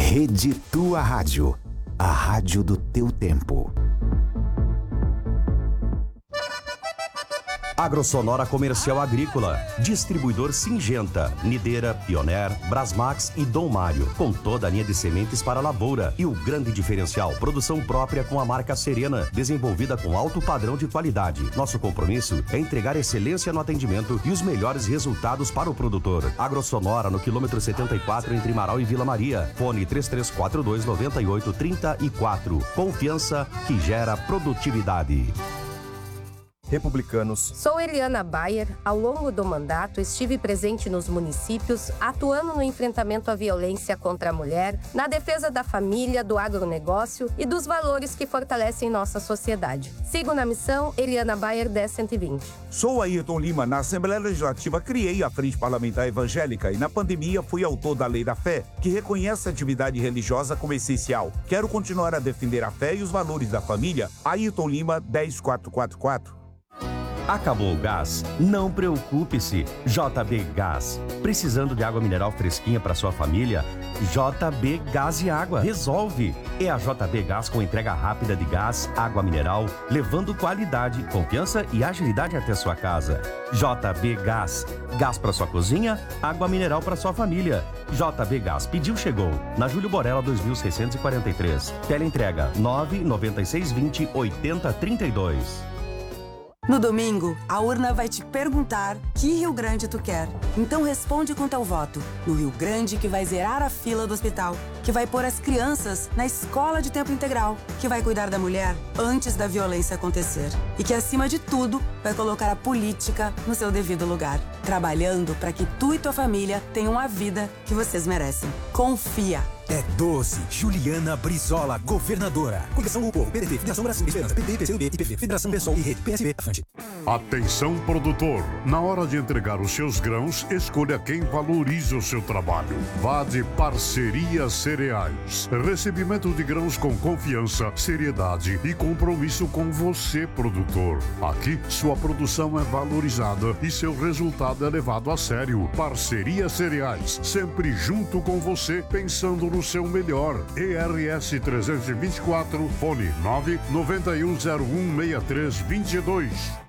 Rede Tua Rádio, a rádio do teu tempo. Agrosonora Comercial Agrícola, distribuidor Singenta, Nideira, Pioneer, Brasmax e Dom Mário, com toda a linha de sementes para a lavoura. E o grande diferencial, produção própria com a marca Serena, desenvolvida com alto padrão de qualidade. Nosso compromisso é entregar excelência no atendimento e os melhores resultados para o produtor. Agrosonora no quilômetro 74 entre Marau e Vila Maria. Fone 3342-9834. Confiança que gera produtividade. Republicanos. Sou Eliana Bayer. Ao longo do mandato, estive presente nos municípios, atuando no enfrentamento à violência contra a mulher, na defesa da família, do agronegócio e dos valores que fortalecem nossa sociedade. Sigo na missão Eliana Bayer 1020. Sou Ayrton Lima. Na Assembleia Legislativa, criei a Frente Parlamentar Evangélica e na pandemia fui autor da Lei da Fé, que reconhece a atividade religiosa como essencial. Quero continuar a defender a fé e os valores da família. Ayrton Lima 10444. Acabou o gás? Não preocupe-se. JB Gás. Precisando de água mineral fresquinha para sua família? JB Gás e Água. Resolve. É a JB Gás com entrega rápida de gás, água mineral, levando qualidade, confiança e agilidade até sua casa. JB Gás. Gás para sua cozinha, água mineral para sua família. JB Gás. Pediu, chegou. Na Júlio Borella 2643. Teleentrega 99620-8032. No domingo, a urna vai te perguntar que Rio Grande tu quer. Então responde com teu voto. No Rio Grande que vai zerar a fila do hospital, que vai pôr as crianças na escola de tempo integral, que vai cuidar da mulher antes da violência acontecer e que, acima de tudo, vai colocar a política no seu devido lugar, trabalhando para que tu e tua família tenham a vida que vocês merecem. Confia! É 12. Juliana Brizola, governadora. Coligação do Povo, PDT, Federação Brasil, Esperança, PT, PCdoB, IPV, Federação PSOL e Rede PSB, Afante. Atenção, produtor. Na hora de entregar os seus grãos, escolha quem valoriza o seu trabalho. Vá de Parceria Cereais. Recebimento de grãos com confiança, seriedade e compromisso com você, produtor. Aqui, sua produção é valorizada e seu resultado é levado a sério. Parceria Cereais. Sempre junto com você, pensando no seu melhor. ERS 324, fone 991016322.